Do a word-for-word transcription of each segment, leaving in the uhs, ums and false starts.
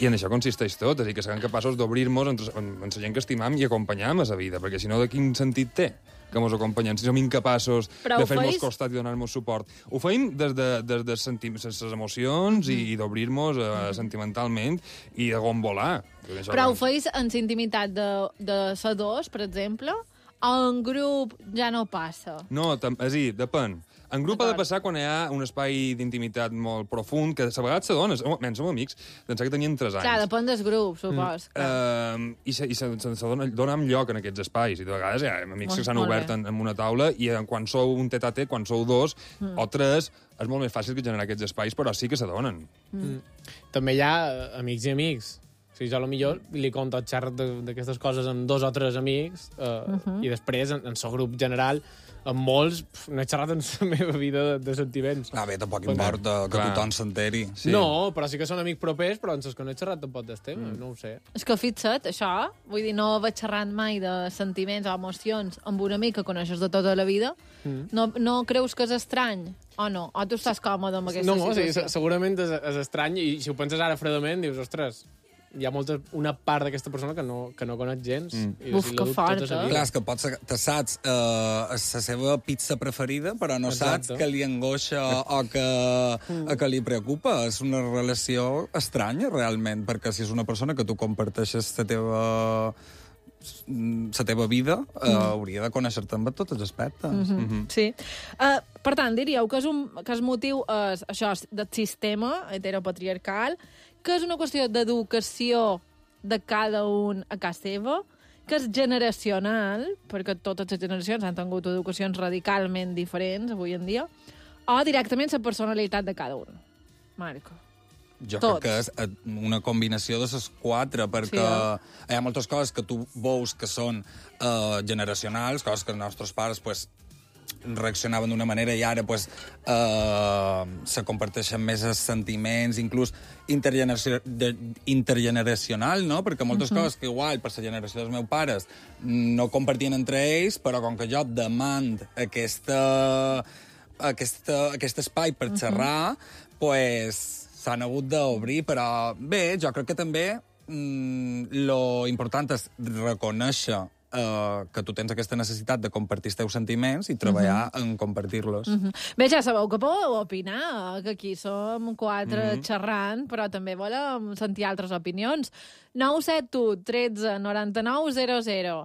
I en això consisteix tot, és a dir, que siguem capaços d'obrir-nos amb la gent que estimam i acompanyam a la vida, perquè si no, de quin sentit té que ens acompanyen, si som incapaços Però de fer-nos feis... costat i donar-nos suport. Ho feim des de, des de sentir les emocions mm. i, i d'obrir-nos uh, sentimentalment i de gombolar. Però ho feis en la intimitat de, de ser dos, per exemple, o en grup ja no passa? No, és a dir, depèn. En grup ha de passar quan hi ha un espai d'intimitat molt profund, que a vegades s'adones, menys som amics, d'ençà que tenien tres anys. Clar, depèn del grup, supos. Mm. Uh, I se, i se, se, se dona, dona lloc en aquests espais. I de vegades hi ha amics molt, que s'han obert en, en una taula i quan sou un tet-a-tet, quan sou dos mm. o tres, és molt més fàcil que generar aquests espais, però sí que s'adonen. Mm. També hi ha amics i amics. O sigui, jo potser li conto xerrat d'aquestes coses amb dos o tres amics eh, uh -huh. i després, en el seu grup general, amb molts, pf, no he xerrat en la meva vida de, de sentiments. Ah, bé, tampoc importa que tothom s'enteri. Sí. No, però sí que són amics propers, però en els que no he xerrat tampoc del tema, mm. no ho sé. És que fixa't, això, vull dir, no vaig xerrant mai de sentiments o emocions amb un amic que coneixes de tota la vida. Mm. No, no creus que és estrany? O no? O tu estàs còmode amb aquesta no, situació? No, sí, segurament és, és estrany, i si ho penses ara fredament, dius, ostres, hi ha molta, una part d'aquesta persona que no, que no conec gens. Mm. I Uf, que fort, eh? Clar, és que pots, te saps eh, la seva pizza preferida, però no Exacte. saps que li angoixa o que, mm. que li preocupa. És una relació estranya, realment, perquè si és una persona que tu comparteixes la teva la teva vida, eh, mm. hauria de conèixer-te amb tots els aspectes. Mm -hmm. Mm -hmm. Sí. Uh, per tant, diríeu que, és un, que el motiu és això del sistema heteropatriarcal, que és una qüestió d'educació de cada un a casa seva, que és generacional, perquè totes les generacions han tingut educacions radicalment diferents avui en dia, o directament la personalitat de cada un. Marco. Jo Tots. crec que és una combinació de les quatre, perquè sí, eh? hi ha moltes coses que tu veus que són uh, generacionals, coses que els nostres pares pues, reaccionaven d'una manera i ara pues, uh, se comparteixen més els sentiments, inclús intergeneracional, intergeneracional, no? Perquè moltes uh -huh. coses que igual per la generació dels meus pares no compartien entre ells, però com que jo demand aquesta, aquesta, aquest espai per xerrar, uh -huh. pues s'han hagut d'obrir, però bé, jo crec que també mm, lo important és reconèixer Uh, que tu tens aquesta necessitat de compartir els teus sentiments i treballar uh -huh. en compartir-los. Uh -huh. Bé, ja sabeu que podeu opinar, que aquí som quatre uh -huh. xerrant, però també volem sentir altres opinions. nou set u tretze noranta-nou zero zero.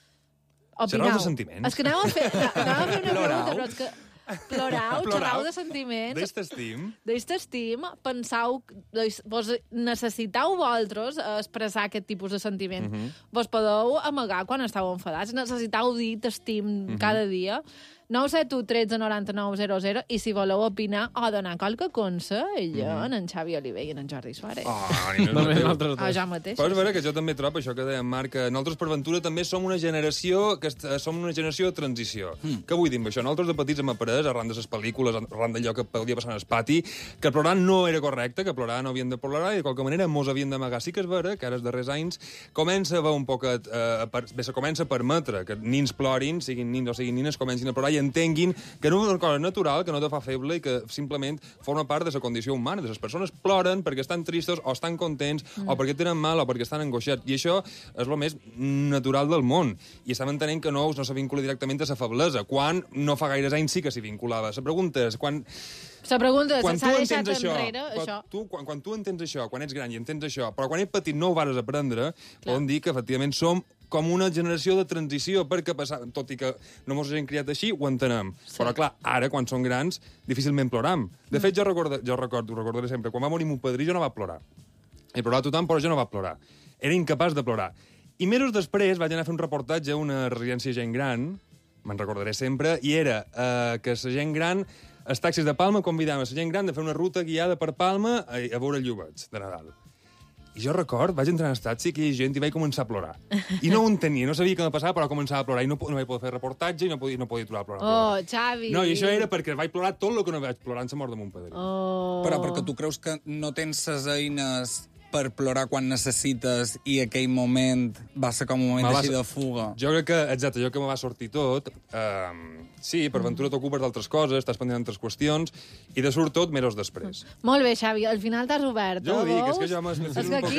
Opinau. Xerrau de sentiments. És que anava a fer, anava a fer una pregunta, però és que plorau, xerrau de sentiments. Deix t'estim. Deix t'estim. Pensau, vos necessitau vosaltres expressar aquest tipus de sentiments. Uh -huh. Vos podeu amagar quan estàu enfadats. Necessitau dir t'estim uh -huh. cada dia. nou set u tretze noranta-nou zero zero i si voleu opinar o donar qualque consell mm -hmm. en en Xavi Oliver i en en Jordi Suárez. Oh, no no ah, jo mateix. Però és vera que jo també trobo això que deia en Marc, que nosaltres per ventura també som una generació que som una generació de transició. Mm. Què vull dir amb això? Nosaltres de petits hem après, arran de les pel·lícules, arran d'allò que podia passar en el pati, que plorar no era correcte, que plorar no havien de plorar i de qualque manera mos havien d'amagar. Sí que és vera que ara els darrers anys comença a haver un poquet, eh, per, bé, se comença a permetre que nins plorin, siguin nins o siguin nines, comencin a plorar i entenguin que no és una cosa natural, que no te fa feble i que simplement forma part de la condició humana. De les persones ploren perquè estan tristos o estan contents mm. o perquè tenen mal o perquè estan angoixats. I això és el més natural del món. I estem entenent que no, no se vincula directament a la feblesa, quan no fa gaires anys sí que s'hi vinculava. La pregunta és, quan... La pregunta és, quan s'ha deixat això, enrere, quan això? Tu, quan, quan tu entens això, quan ets gran i entens això, però quan ets petit no ho vas aprendre, poden dir que efectivament som com una generació de transició, perquè, tot i que no mos hagin criat així, ho entenem. Sí. Però, clar, ara, quan som grans, difícilment ploram. De fet, jo recordo, jo recordo, ho recordaré sempre, quan va morir mon padrí jo no va plorar. He plorat tothom, però jo no va plorar. Era incapaç de plorar. I mesos després vaig anar a fer un reportatge a una residència de gent gran, me'n recordaré sempre, i era eh, que la gent gran, els taxis de Palma convidaven la gent gran de fer una ruta guiada per Palma a, a veure lluvets de Nadal. I jo record, vaig entrar en el taxi, aquella gent, i vaig començar a plorar. I no ho entenia, no sabia què me passava, però començava a plorar. I no, no vaig poder fer reportatge i no podia, no podia aturar a plorar. Oh, Xavi! No, i això era perquè vaig plorar tot el que no vaig plorar en la mort de mon padrí. Oh. Però perquè tu creus que no tens les eines per plorar quan necessites i aquell moment va ser com un moment així de fuga. Jo crec que, exacte, jo que me va sortir tot, eh, sí, per ventura t'ocupes d'altres coses, estàs pendent d'altres qüestions, i de surt tot mesos després. Molt bé, Xavi, al final t'has obert. Jo ho dic, és que jo m'esmecino un poc...